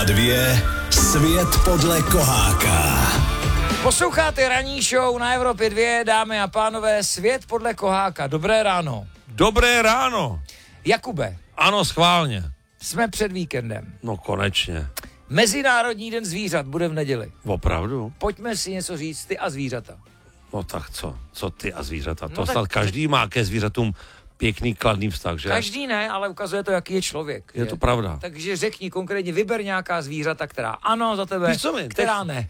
2. Svět podle Koháka. Posloucháte ranní show na Evropě 2, dámy a pánové, Svět podle Koháka. Dobré ráno. Dobré ráno. Jakube, Ano, schválně. jsme před víkendem. No konečně. Mezinárodní den zvířat bude v neděli. Opravdu? Pojďme si něco říct, ty a zvířata. No tak co? Co ty a zvířata? No To tak- snad každý má ke zvířatům pěkný kladný vztah, že? Každý ne, ale ukazuje to, jaký je člověk. Je že? to pravda. Takže řekni konkrétně, vyber nějaká zvířata, která ano za tebe, Víš co mi? která ne.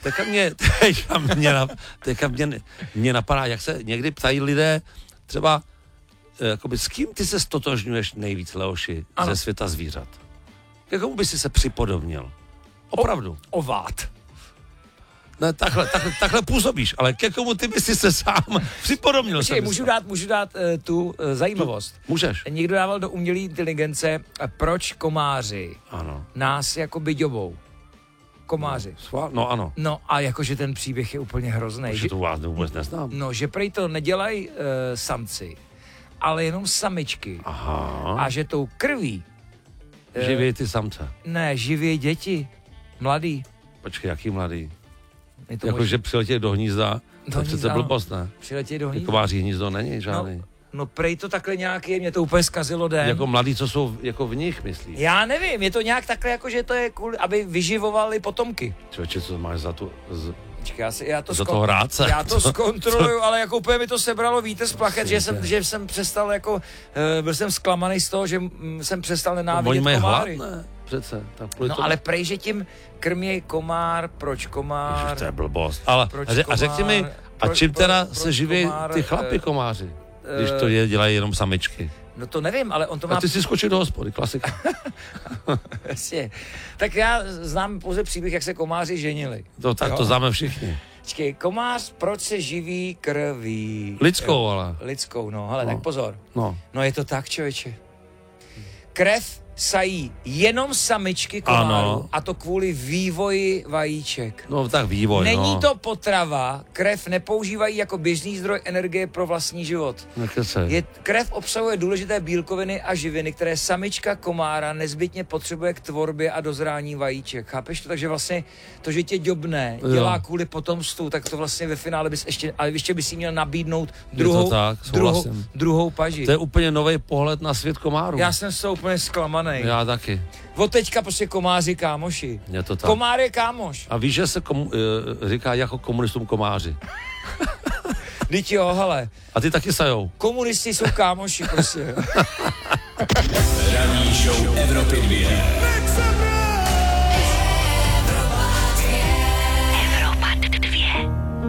Teďka mě napadá, jak se někdy ptají lidé, třeba, jakoby, s kým ty se stotožňuješ nejvíc, Leoši, Ano. ze světa zvířat? K komu by si se připodobnil? Opravdu. Ovát. Ne, takhle působíš, ale ke komu ty bys si se sám připodobnil? Počkej, jsem můžu myslel. dát tu zajímavost. Můžeš. Někdo dával do umělé inteligence, proč komáři Ano. nás jakoby děbou. Komáři. No ano. No a jakože ten příběh je úplně hrozný. Že to vás vůbec neznám. No, že prej to nedělají samci, ale jenom samičky. Aha. A že tou krví Živí ty samce. živí děti, mladý. Počkej, jaký mladý? Je to Jakože přiletět do hnízda, to je hnízda, přece ano. blbost, ne? Přiletějí do Jako hnízda. kováří hnízdo není žádný. No prej to takhle nějak je, mě to úplně zkazilo den. Jako mladý, co jsou jako v nich, myslíš? Já nevím, je to nějak takhle, jako že to je kvůli, aby vyživovali potomky. Člověče, co máš za tu... Počkej, já to Za toho rádce. Já to zkontroluju, ale jako úplně mi to sebralo vítr z plachet, že jsem přestal jako, byl jsem zklamaný z toho, že jsem přestal Oni nenávidět mají hlad, komáry. ne? Přece. Tak No ale prej, že tím krměj komár, proč komár? Ježiš, to je blbost. Ale Proč a řekni mi, komár? a čím teda proč se živí komár, ty chlapi komáři? Když to dělají jenom samičky. No to nevím, ale on to má... A ty si skočil do hospody, klasika. Jasně. Tak já znám pouze příběh, jak se komáři ženili. To známe všichni. Počkej, komář, proč se živí krví? Lidskou, ale. Lidskou, no, ale tak pozor. No. No je to tak, člověče. Krev sají jenom samičky komárů, Ano. a to kvůli vývoji vajíček. No tak vývoj, Není no. to potrava, krev nepoužívají jako běžný zdroj energie pro vlastní život. Krev obsahuje důležité bílkoviny a živiny, které samička komára nezbytně potřebuje k tvorbě a dozrání vajíček. Chápeš to? Takže vlastně to, že tě dělá kvůli potomstvu, tak to vlastně ve finále bys ještě bys jí měl nabídnout druhou paži. To je úplně nový pohled na svět komárů. Já jsem z toho úplně zklamaný. Já taky. Od teďka prostě komáři kámoši. Je to tak. Komár je kámoš. A víš, že se říká jako komunistům komáři. Vždyť jo, hele. A ty taky sajou. Komunisti jsou kámoši, prostě. Ranní show Evropy 2.